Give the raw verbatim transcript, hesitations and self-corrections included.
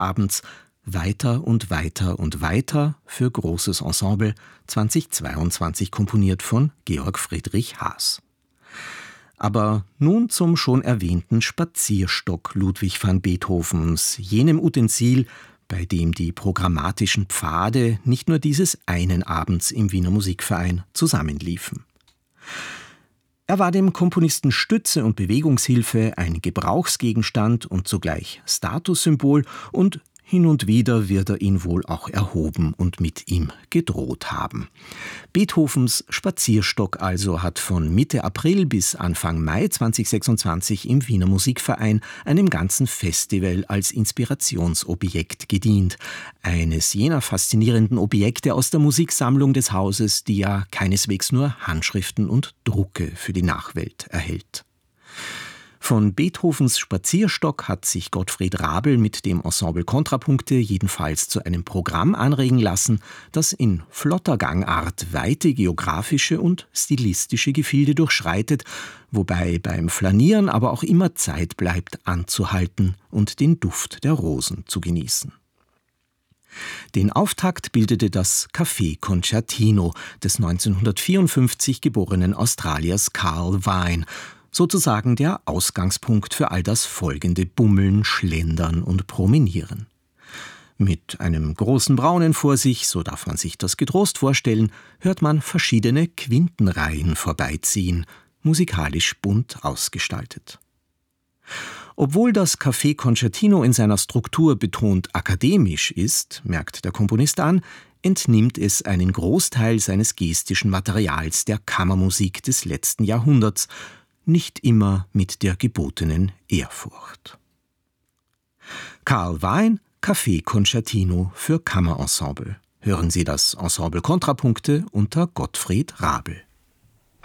Samstagabends Weiter und weiter und weiter für großes Ensemble zweitausendzweiundzwanzig komponiert von Georg Friedrich Haas. Aber nun zum schon erwähnten Spazierstock Ludwig van Beethovens, jenem Utensil, bei dem die programmatischen Pfade nicht nur dieses einen Abends im Wiener Musikverein zusammenliefen. Er war dem Komponisten Stütze und Bewegungshilfe, ein Gebrauchsgegenstand und zugleich Statussymbol, und hin und wieder wird er ihn wohl auch erhoben und mit ihm gedroht haben. Beethovens Spazierstock also hat von Mitte April bis Anfang Mai zweitausendsechsundzwanzig im Wiener Musikverein einem ganzen Festival als Inspirationsobjekt gedient. Eines jener faszinierenden Objekte aus der Musiksammlung des Hauses, die ja keineswegs nur Handschriften und Drucke für die Nachwelt erhält. Von Beethovens Spazierstock hat sich Gottfried Rabl mit dem Ensemble Kontrapunkte jedenfalls zu einem Programm anregen lassen, das in flotter Gangart weite geografische und stilistische Gefilde durchschreitet, wobei beim Flanieren aber auch immer Zeit bleibt, anzuhalten und den Duft der Rosen zu genießen. Den Auftakt bildete das Café Concertino des neunzehnhundertvierundfünfzig geborenen Australiers Carl Vine, sozusagen der Ausgangspunkt für all das folgende Bummeln, Schlendern und Promenieren. Mit einem großen Braunen vor sich, so darf man sich das getrost vorstellen, hört man verschiedene Quintenreihen vorbeiziehen, musikalisch bunt ausgestaltet. Obwohl das Café Concertino in seiner Struktur betont akademisch ist, merkt der Komponist an, entnimmt es einen Großteil seines gestischen Materials der Kammermusik des letzten Jahrhunderts, nicht immer mit der gebotenen Ehrfurcht. Carl Vine, Café Concertino für Kammerensemble. Hören Sie das Ensemble Kontrapunkte unter Gottfried Rabl.